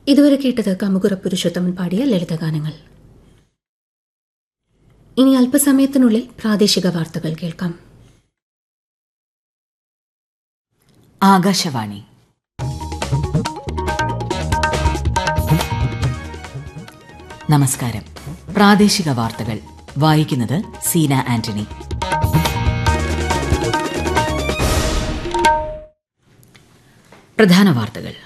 ഇതുവരെ കേട്ടത് കമുകുറ പുരുഷോത്തമൻ പാടിയ ലളിതഗാനങ്ങൾ. ഇനി അല്പസമയത്തിനുള്ളിൽ പ്രാദേശിക വാർത്തകൾ കേൾക്കാം. ആകാശവാണി. നമസ്കാരം. പ്രാദേശിക വാർത്തകൾ വായിക്കുന്നത് സീന ആന്റണി. പ്രധാന വാർത്തകൾ.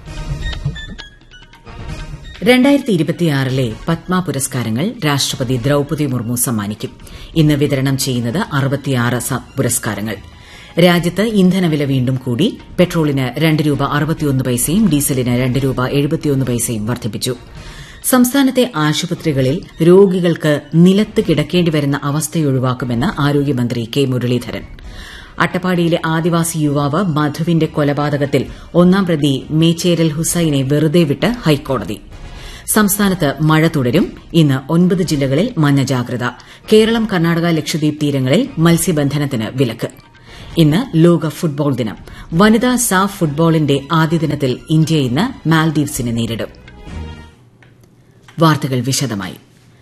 2026 പത്മ പുരസ്കാരങ്ങൾ രാഷ്ട്രപതി ദ്രൌപദി മുർമു സമ്മാനിക്കും. ഇന്ന് വിതരണം ചെയ്യുന്നത് 66 പുരസ്കാരങ്ങൾ. രാജ്യത്ത് ഇന്ധനവില വീണ്ടും കൂടി. പെട്രോളിന് ₹2.61 ഡീസലിന് ₹2.71 വർദ്ധിപ്പിച്ചു. സംസ്ഥാനത്തെ ആശുപത്രികളിൽ രോഗികൾക്ക് നിലത്ത് കിടക്കേണ്ടി വരുന്ന അവസ്ഥയൊഴിവാക്കുമെന്ന് ആരോഗ്യമന്ത്രി കെ മുരളീധരൻ. അട്ടപ്പാടിയിലെ ആദിവാസി യുവാവ് മധുവിന്റെ കൊലപാതകത്തിൽ ഒന്നാം പ്രതി മേച്ചേരൽ ഹുസൈനെ വെറുതെ വിട്ട് ഹൈക്കോടതി. സംസ്ഥാനത്ത് മഴ തുടരും. ഇന്ന് 9 ജില്ലകളിൽ മഞ്ഞ ജാഗ്രത. കേരളം, കർണാടക, ലക്ഷദ്വീപ് തീരങ്ങളിൽ മത്സ്യബന്ധനത്തിന് വിലക്ക്. ഇന്ന് ലോക ഫുട്ബോൾ ദിനം. വനിതാ സാഫ് ഫുട്ബോളിന്റെ ആദ്യ ദിനത്തിൽ ഇന്ത്യ ഇന്ന് മാൽദീവ്സിനെ നേരിടും. വാർത്തകൾ വിശദമായി.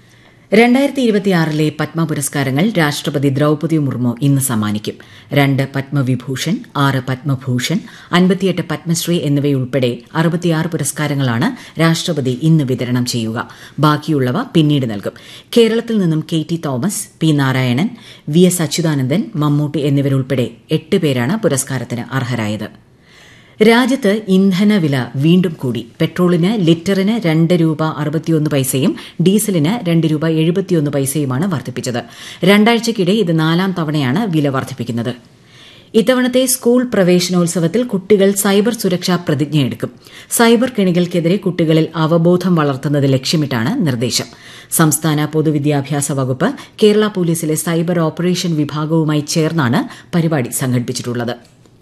2026 പത്മ പുരസ്കാരങ്ങൾ രാഷ്ട്രപതി ദ്രൌപദി മുർമു ഇന്ന് സമ്മാനിക്കും. 2 പത്മവിഭൂഷൺ, 6 പത്മഭൂഷൺ, 58 പത്മശ്രീ എന്നിവയുൾപ്പെടെ 66 പുരസ്കാരങ്ങളാണ് രാഷ്ട്രപതി ഇന്ന് വിതരണം ചെയ്യുക. ബാക്കിയുള്ളവ പിന്നീട് നൽകും. കേരളത്തിൽ നിന്നും KT Thomas, P Narayanan, VS Achuthanandan, Mammootty എന്നിവരുൾപ്പെടെ 8 പേരാണ് പുരസ്കാരത്തിന് അർഹരായത്. രാജ്യത്ത് ഇന്ധനവില വീണ്ടും കൂടി. പെട്രോളിന് ലിറ്ററിന് ₹2.61 ഡീസലിന് ₹2.71 വർദ്ധിപ്പിച്ചത്. രണ്ടാഴ്ചയ്ക്കിടെ ഇത് 4ാം തവണയാണ് വില വർദ്ധിപ്പിക്കുന്നത്. ഇത്തവണത്തെ സ്കൂൾ പ്രവേശനോത്സവത്തിൽ കുട്ടികൾ സൈബർ സുരക്ഷാ പ്രതിജ്ഞയെടുക്കും. സൈബർ കെണികൾക്കെതിരെ കുട്ടികളിൽ അവബോധം വളർത്തുന്നത് ലക്ഷ്യമിട്ടാണ് നിർദ്ദേശം. സംസ്ഥാന പൊതുവിദ്യാഭ്യാസ വകുപ്പ്, കേരള പോലീസിലെ സൈബർ ഓപ്പറേഷൻ വിഭാഗവുമായി ചേർന്നാണ് പരിപാടി സംഘടിപ്പിച്ചിട്ടുള്ളത്.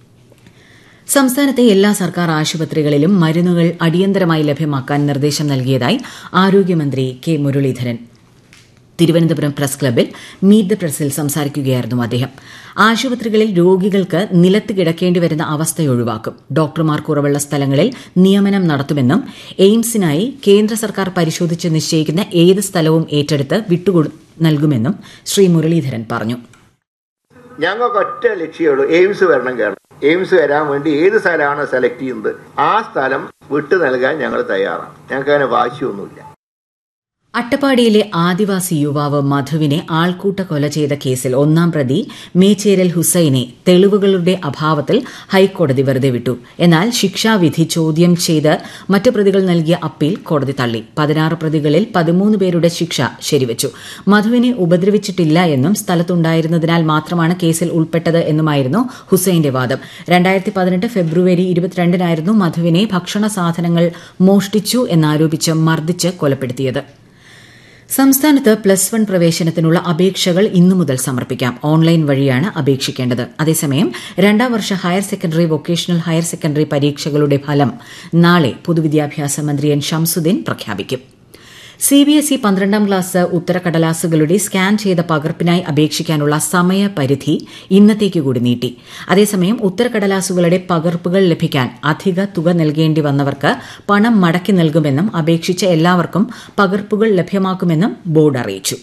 സംസ്ഥാനത്തെ എല്ലാ സർക്കാർ ആശുപത്രികളിലും മരുന്നുകൾ അടിയന്തരമായി ലഭ്യമാക്കാൻ നിർദ്ദേശം നൽകിയതായി ആരോഗ്യമന്ത്രി കെ മുരളീധരൻ. തിരുവനന്തപുരം പ്രസ് ക്ലബ്ബിൽ മീറ്റ് ദ പ്രസിൽ സംസാരിക്കുകയായിരുന്നു അദ്ദേഹം. ആശുപത്രികളിൽ രോഗികൾക്ക് നിലത്ത് കിടക്കേണ്ടി വരുന്ന അവസ്ഥയൊഴിവാക്കും. ഡോക്ടർമാർ കുറവുള്ള സ്ഥലങ്ങളിൽ നിയമനം നടത്തുമെന്നും എയിംസിനായി കേന്ദ്ര സർക്കാർ പരിശോധിച്ച് നിശ്ചയിക്കുന്ന ഏത് സ്ഥലവും ഏറ്റെടുത്ത് നൽകുമെന്നും ശ്രീ മുരളീധരൻ പറഞ്ഞു. ഞങ്ങൾക്ക് ഒറ്റ ലക്ഷ്യമുള്ളൂ, എയിംസ് വരണം. കേരളം എയിംസ് വരാൻ വേണ്ടി ഏത് സ്ഥലമാണോ സെലക്ട് ചെയ്യുന്നത് ആ സ്ഥലം വിട്ടു നൽകാൻ ഞങ്ങൾ തയ്യാറാണ്. ഞങ്ങൾക്ക് അങ്ങനെ വാശിയൊന്നുമില്ല. അട്ടപ്പാടിയിലെ ആദിവാസി യുവാവ് മധുവിനെ ആൾക്കൂട്ട കൊല ചെയ്ത കേസിൽ ഒന്നാം പ്രതി മേച്ചേരൽ ഹുസൈനെ തെളിവുകളുടെ അഭാവത്തിൽ ഹൈക്കോടതി വെറുതെ വിട്ടു. എന്നാൽ ശിക്ഷാവിധി ചോദ്യം ചെയ്ത് മറ്റ് പ്രതികൾ നൽകിയ അപ്പീൽ കോടതി തള്ളി. 16 പ്രതികളിൽ 13 പേരുടെ ശിക്ഷ ശരിവച്ചു. മധുവിനെ ഉപദ്രവിച്ചിട്ടില്ല എന്നും സ്ഥലത്തുണ്ടായിരുന്നതിനാൽ മാത്രമാണ് കേസിൽ ഉൾപ്പെട്ടത് എന്നുമായിരുന്നു ഹുസൈന്റെ വാദം. 2018 ഫെബ്രുവരി 22-നായിരുന്നു മധുവിനെ ഭക്ഷണ സാധനങ്ങൾ മോഷ്ടിച്ചു എന്നാരോപിച്ച് മർദ്ദിച്ച് കൊലപ്പെടുത്തിയത്. സംസ്ഥാനത്ത് +1 പ്രവേശനത്തിനുള്ള അപേക്ഷകൾ ഇന്നു മുതൽ സമർപ്പിക്കാം. ഓൺലൈൻ വഴിയാണ് അപേക്ഷിക്കേണ്ടത്. അതേസമയം 2ാം വർഷ higher secondary, vocational higher secondary പരീക്ഷകളുടെ ഫലം നാളെ പൊതുവിദ്യാഭ്യാസ മന്ത്രി N ഷംസുദ്ദീൻ പ്രഖ്യാപിക്കും. CBSE 12ാം ക്ലാസ് ഉത്തരക്കടലാസുകളുടെ സ്കാൻ ചെയ്ത പകർപ്പിനായി അപേക്ഷിക്കാനുള്ള സമയപരിധി ഇന്നത്തേക്ക് കൂടി നീട്ടി. അതേസമയം ഉത്തരക്കടലാസുകളുടെ പകർപ്പുകൾ ലഭിക്കാൻ അധിക തുക നൽകേണ്ടി വന്നവർക്ക് പണം മടക്കി നൽകുമെന്നും അപേക്ഷിച്ച എല്ലാവർക്കും പകർപ്പുകൾ ലഭ്യമാക്കുമെന്നും ബോർഡ് അറിയിച്ചു.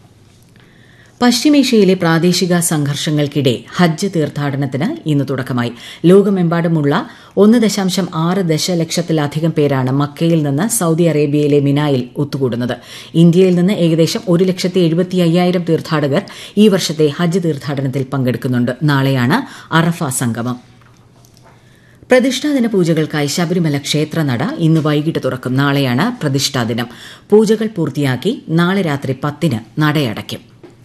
പശ്ചിമേഷ്യയിലെ പ്രാദേശിക സംഘർഷങ്ങൾക്കിടെ ഹജ്ജ് തീർത്ഥാടനത്തിന് ഇന്ന് തുടക്കമായി. ലോകമെമ്പാടുമുള്ള 1.6 ദശലക്ഷത്തിലധികം പേരാണ് മക്കയിൽ നിന്ന് സൌദി അറേബ്യയിലെ മിനായിൽ ഒത്തുകൂടുന്നത്. ഇന്ത്യയിൽ നിന്ന് ഏകദേശം 1,75,000 തീർത്ഥാടകർ ഈ വർഷത്തെ ഹജ്ജ് തീർത്ഥാടനത്തിൽ പങ്കെടുക്കുന്നുണ്ട്. നാളെയാണ് അറഫ സംഗമം. പ്രതിഷ്ഠാദിന പൂജകൾക്കായി ശബരിമല ക്ഷേത്രനട ഇന്ന് വൈകിട്ട് തുറക്കും. നാളെയാണ് പ്രതിഷ്ഠാദിനം. പൂജകൾ പൂർത്തിയാക്കി നാളെ രാത്രി 10-ന് നടയടയ്ക്കും.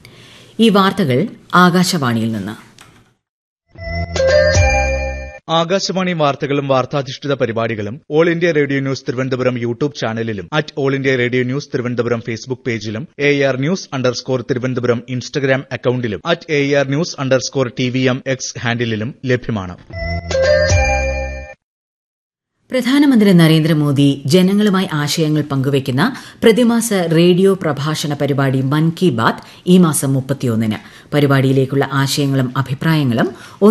ഈ വാർത്തകൾ ആകാശവാണിയിൽ നിന്ന്. ആകാശവാണി വാർത്തകളും വാർത്താധിഷ്ഠിത പരിപാടികളും all India radio news Thiruvananthapuram YouTube ചാനലിലും all India radio news Thiruvananthapuram Facebook പേജിലും AR News_ തിരുവനന്തപുരം ഇൻസ്റ്റഗ്രാം അക്കൌണ്ടിലും AR News_TVM X ഹാൻഡിലും ലഭ്യമാണ്. പ്രധാനമന്ത്രി നരേന്ദ്രമോദി ജനങ്ങളുമായി ആശയങ്ങൾ പങ്കുവയ്ക്കുന്ന പ്രതിമാസ റേഡിയോ പ്രഭാഷണ പരിപാടി മൻ കി ബാത് ഈ മാസം 31-ന്. പരിപാടിയിലേക്കുള്ള ആശയങ്ങളും അഭിപ്രായങ്ങളും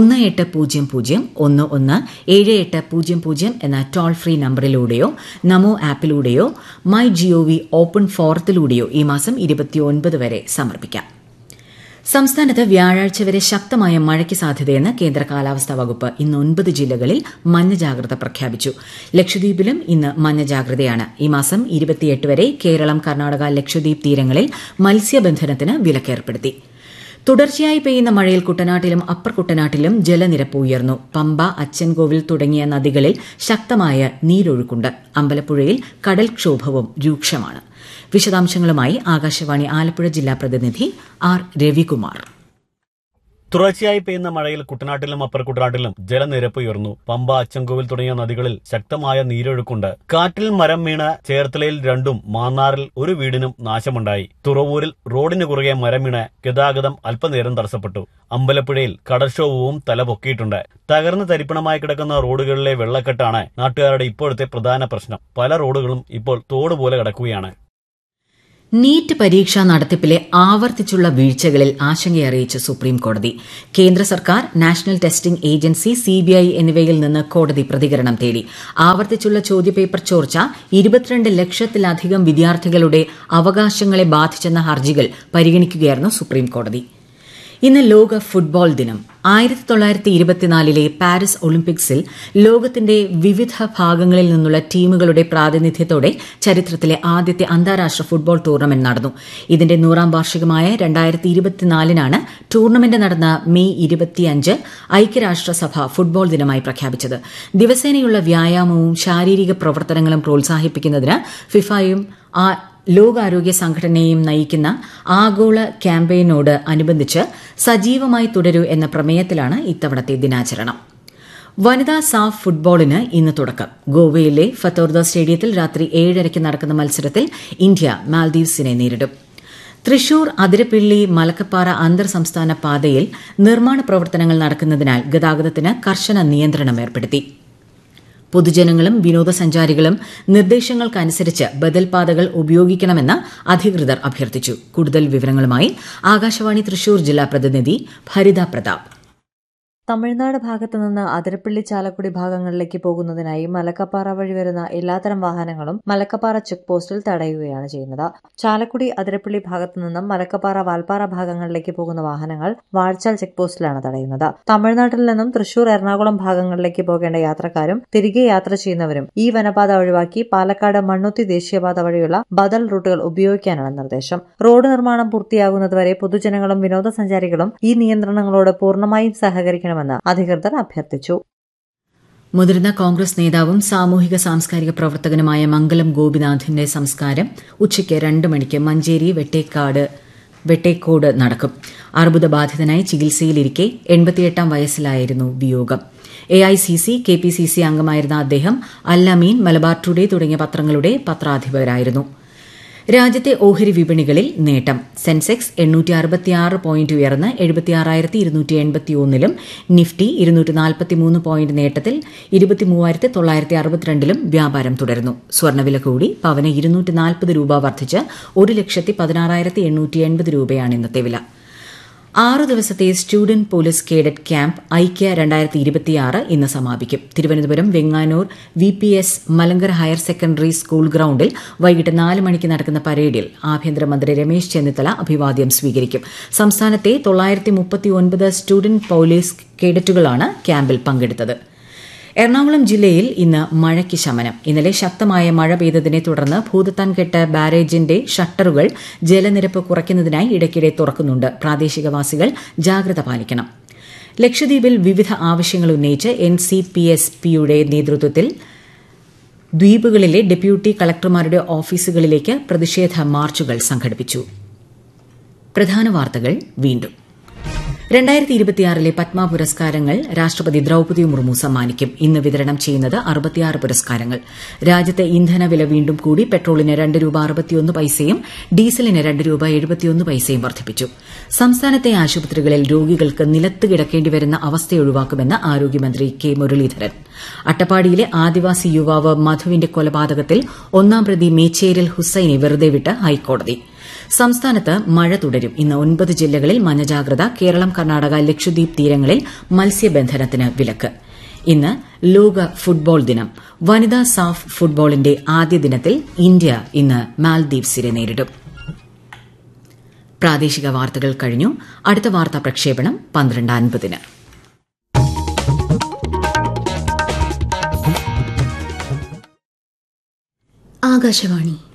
1800-11-7800 എന്ന toll free നമ്പറിലൂടെയോ Namo ആപ്പിലൂടെയോ my GOV open ഫോറത്തിലൂടെയോ ഈ മാസം 29 വരെ സമർപ്പിക്കാം. സംസ്ഥാനത്ത് വ്യാഴാഴ്ച വരെ ശക്തമായ മഴയ്ക്ക് സാധ്യതയെന്ന് കേന്ദ്ര കാലാവസ്ഥാ വകുപ്പ്. ഇന്ന് 9 ജില്ലകളിൽ മഞ്ഞ ജാഗ്രത പ്രഖ്യാപിച്ചു. ലക്ഷദ്വീപിലും ഇന്ന് മഞ്ഞ ജാഗ്രതയാണ്. ഈ മാസം 28 വരെ കേരളം, കർണാടക, ലക്ഷദ്വീപ് തീരങ്ങളിൽ മത്സ്യബന്ധനത്തിന് വിലക്കേർപ്പെടുത്തി. തുടർച്ചയായി പെയ്യുന്ന മഴയിൽ കുട്ടനാട്ടിലും അപ്പർ കുട്ടനാട്ടിലും ജലനിരപ്പ് ഉയർന്നു. പമ്പ, അച്ചൻകോവിൽ തുടങ്ങിയ നദികളിൽ ശക്തമായ നീരൊഴുക്കുണ്ട്. അമ്പലപ്പുഴയിൽ കടൽക്ഷോഭവും രൂക്ഷമാണ്. വിശദാംശങ്ങളുമായി ആകാശവാണി ആലപ്പുഴ ജില്ലാ പ്രതിനിധി ആർ രവികുമാർ. തുടർച്ചയായി പെയ്യുന്ന മഴയിൽ കുട്ടനാട്ടിലും അപ്പർ കുട്ടനാട്ടിലും ജലനിരപ്പ് ഉയർന്നു. പമ്പ, അച്ചൻകോവിൽ തുടങ്ങിയ നദികളിൽ ശക്തമായ നീരൊഴുക്കുണ്ട്. കാറ്റിൽ മരം വീണ് ചേർത്തലയിൽ 2, മാന്നാറിൽ 1 വീടിനും നാശമുണ്ടായി. തുറവൂരിൽ റോഡിന് കുറുകെ മരം വീണ് ഗതാഗതം അല്പനേരം തടസ്സപ്പെട്ടു. അമ്പലപ്പുഴയിൽ കടൽക്ഷോഭവും തലപൊക്കിയിട്ടുണ്ട്. തകർന്ന് തരിപ്പണമായി കിടക്കുന്ന റോഡുകളിലെ വെള്ളക്കെട്ടാണ് നാട്ടുകാരുടെ ഇപ്പോഴത്തെ പ്രധാന പ്രശ്നം. പല റോഡുകളും ഇപ്പോൾ തോടുപോലെ കിടക്കുകയാണ്. നീറ്റ് പരീക്ഷാ നടത്തിപ്പിലെ ആവർത്തിച്ചുള്ള വീഴ്ചകളിൽ ആശങ്കയറിയിച്ച് സുപ്രീംകോടതി. കേന്ദ്ര സർക്കാർ, നാഷണൽ ടെസ്റ്റിംഗ് ഏജൻസി, CBI എന്നിവയിൽ നിന്ന് കോടതി പ്രതികരണം തേടി. ആവർത്തിച്ചുള്ള ചോദ്യപേപ്പർ ചോർച്ച 22 ലക്ഷത്തിലധികം വിദ്യാർത്ഥികളുടെ അവകാശങ്ങളെ ബാധിച്ചെന്ന ഹർജികൾ പരിഗണിക്കുകയായിരുന്നു സുപ്രീംകോടതി. ഇന്ന് ലോക ഫുട്ബോൾ ദിനം. 1924 പാരീസ് ഒളിമ്പിക്സിൽ ലോകത്തിന്റെ വിവിധ ഭാഗങ്ങളിൽ നിന്നുള്ള ടീമുകളുടെ പ്രാതിനിധ്യത്തോടെ ചരിത്രത്തിലെ ആദ്യത്തെ അന്താരാഷ്ട്ര ഫുട്ബോൾ ടൂർണമെന്റ് നടന്നു. ഇതിന്റെ 100ാം വാർഷികമായ 2024-നാണ് ടൂർണമെന്റ് നടന്ന മെയ് 25 ഐക്യരാഷ്ട്രസഭ ഫുട്ബോൾ ദിനമായി പ്രഖ്യാപിച്ചത്. ദിവസേനയുള്ള വ്യായാമവും ശാരീരിക പ്രവർത്തനങ്ങളും പ്രോത്സാഹിപ്പിക്കുന്നതിന് ഫിഫയും ലോകാരോഗ്യ സംഘടനയും നയിക്കുന്ന ആഗോള ക്യാമ്പയിനോട് അനുബന്ധിച്ച് സജീവമായി തുടരൂ എന്ന പ്രമേയത്തിലാണ് ഇത്തവണത്തെ ദിനാചരണം. വനിതാ സാഫ് ഫുട്ബോളിന് ഇന്ന് തുടക്കം. ഗോവയിലെ ഫത്തോർദ സ്റ്റേഡിയത്തിൽ രാത്രി 7:30 നടക്കുന്ന മത്സരത്തിൽ ഇന്ത്യ മാൽദീവ്സിനെ നേരിടും. തൃശൂർ അതിരപ്പിള്ളി മലക്കപ്പാറ അന്തർ സംസ്ഥാന പാതയിൽ നിർമ്മാണ പ്രവർത്തനങ്ങൾ നടക്കുന്നതിനാൽ ഗതാഗതത്തിന് കർശന നിയന്ത്രണം ഏർപ്പെടുത്തി. പൊതുജനങ്ങളും വിനോദസഞ്ചാരികളും നിർദ്ദേശങ്ങൾക്കനുസരിച്ച് ബദൽ പാതകൾ ഉപയോഗിക്കണമെന്ന് അധികൃതർ അഭ്യർത്ഥിച്ചു. കൂടുതൽ വിവരങ്ങളുമായി ആകാശവാണി തൃശൂർ ജില്ലാ പ്രതിനിധി ഭരിത പ്രതാപ്. തമിഴ്നാട് ഭാഗത്തു നിന്ന് അതിരപ്പള്ളി ചാലക്കുടി ഭാഗങ്ങളിലേക്ക് പോകുന്നതിനായി മലക്കപ്പാറ വഴി വരുന്ന എല്ലാത്തരം വാഹനങ്ങളും മലക്കപ്പാറ ചെക്ക് പോസ്റ്റിൽ തടയുകയാണ് ചെയ്യുന്നത്. ചാലക്കുടി അതിരപ്പള്ളി ഭാഗത്തു നിന്നും മലക്കപ്പാറ വാൽപ്പാറ ഭാഗങ്ങളിലേക്ക് പോകുന്ന വാഹനങ്ങൾ വാഴ്ചാൽ ചെക്ക് പോസ്റ്റിലാണ് തടയുന്നത്. തമിഴ്നാട്ടിൽ നിന്നും തൃശൂർ, എറണാകുളം ഭാഗങ്ങളിലേക്ക് പോകേണ്ട യാത്രക്കാരും തിരികെ യാത്ര ചെയ്യുന്നവരും ഈ വനപാത ഒഴിവാക്കി പാലക്കാട് മണ്ണുത്തി ദേശീയപാത വഴിയുള്ള ബദൽ റൂട്ടുകൾ ഉപയോഗിക്കാനാണ് നിർദ്ദേശം. റോഡ് നിർമ്മാണം പൂർത്തിയാകുന്നതുവരെ പൊതുജനങ്ങളും വിനോദസഞ്ചാരികളും ഈ നിയന്ത്രണങ്ങളോട് പൂർണ്ണമായും സഹകരിക്കണം അധികൃതർ അഭ്യർത്ഥിച്ചു. മുതിർന്ന കോൺഗ്രസ് നേതാവും സാമൂഹിക സാംസ്കാരിക പ്രവർത്തകനുമായ മംഗലം ഗോപിനാഥിന്റെ സംസ്കാരം ഉച്ചയ്ക്ക് 2 മണിക്ക് മഞ്ചേരി വെട്ടേക്കോട് നടക്കും. അർബുദബാധിതനായി ചികിത്സയിലിരിക്കെ 88-ാം വയസ്സിലായിരുന്നു വിയോഗം. AICC, KPCC അംഗമായിരുന്ന അദ്ദേഹം അൽ-അമീൻ, മലബാർ ടുഡേ തുടങ്ങിയ പത്രങ്ങളുടെ പത്രാധിപരായിരുന്നു. രാജ്യത്തെ ഓഹരി വിപണികളിൽ നേട്ടം. സെൻസെക്സ് 866 പോയിന്റ് ഉയർന്ന് 76,281-ലും നിഫ്റ്റി 243 പോയിന്റ് നേട്ടത്തിൽ 23,962-ലും വ്യാപാരം തുടരുന്നു. സ്വർണ്ണവില കൂടി. പവന് 240 രൂപ വർദ്ധിച്ച് 1,16,880 രൂപയാണ് ഇന്നത്തെ വില. 6 ദിവസത്തെ സ്റ്റുഡന്റ് പോലീസ് കേഡറ്റ് ക്യാമ്പ് ഐക്യ 2026 ഇന്ന് സമാപിക്കും. Thiruvananthapuram Venganoor VPS Malankara higher secondary school ഗ്രൌണ്ടിൽ വൈകിട്ട് 4 മണിക്ക് നടക്കുന്ന പരേഡിൽ ആഭ്യന്തരമന്ത്രി രമേശ് ചെന്നിത്തല അഭിവാദ്യം സ്വീകരിക്കും. സംസ്ഥാനത്തെ 939 സ്റ്റുഡന്റ് പോലീസ് കേഡറ്റുകളാണ് ക്യാമ്പിൽ പങ്കെടുത്തത്. എറണാകുളം ജില്ലയിൽ ഇന്ന് മഴയ്ക്ക് ശമനം. ഇന്നലെ ശക്തമായ മഴ പെയ്തതിനെ തുടർന്ന് ഭൂതത്താൻകെട്ട് ബാരേജിന്റെ ഷട്ടറുകൾ ജലനിരപ്പ് കുറയ്ക്കുന്നതിനായി ഇടയ്ക്കിടെ തുറക്കുന്നുണ്ട്. പ്രാദേശികവാസികൾ ജാഗ്രത പാലിക്കണം. ലക്ഷദ്വീപിൽ വിവിധ ആവശ്യങ്ങൾ ഉന്നയിച്ച് NCPSPയുടെ നേതൃത്വത്തിൽ ദ്വീപുകളിലെ ഡെപ്യൂട്ടി കളക്ടർമാരുടെ ഓഫീസുകളിലേക്ക് പ്രതിഷേധ മാർച്ചുകൾ സംഘടിപ്പിച്ചു. പ്രധാന വാർത്തകൾ വീണ്ടും. 2026 പത്മ പുരസ്കാരങ്ങൾ രാഷ്ട്രപതി ദ്രൌപദി മുർമു സമ്മാനിക്കും. ഇന്ന് വിതരണം ചെയ്യുന്നത് 66 പുരസ്കാരങ്ങൾ. രാജ്യത്തെ ഇന്ധനവില വീണ്ടും കൂടി. പെട്രോളിന് ₹2.61 ഡീസലിന് ₹2.71 വർദ്ധിപ്പിച്ചു. സംസ്ഥാനത്തെ ആശുപത്രികളിൽ രോഗികൾക്ക് നിലത്ത് കിടക്കേണ്ടി വരുന്ന അവസ്ഥ ഒഴിവാക്കുമെന്ന് ആരോഗ്യമന്ത്രി കെ മുരളീധരൻ. അട്ടപ്പാടിയിലെ ആദിവാസി യുവാവ് മധുവിന്റെ കൊലപാതകത്തിൽ ഒന്നാം പ്രതി മേച്ചേരിൽ ഹുസൈനെ വെറുതെ വിട്ട് ഹൈക്കോടതി. സംസ്ഥാനത്ത് മഴ തുടരും. ഇന്ന് 9 ജില്ലകളിൽ മഞ്ഞജാഗ്രത. കേരളം, കർണാടക, ലക്ഷദ്വീപ് തീരങ്ങളിൽ മത്സ്യബന്ധനത്തിന് വിലക്ക്. ഇന്ന് ലോക ഫുട്ബോൾ ദിനം. വനിതാ സാഫ് ഫുട്ബോളിന്റെ ആദ്യ ദിനത്തിൽ ഇന്ത്യ ഇന്ന് മാൽദീവ്സിനെ നേരിടും. പ്രാദേശിക വാർത്തകൾ കഴിഞ്ഞു. അടുത്ത വാർത്താ പ്രക്ഷേപണം 12:50. ആകാശവാണി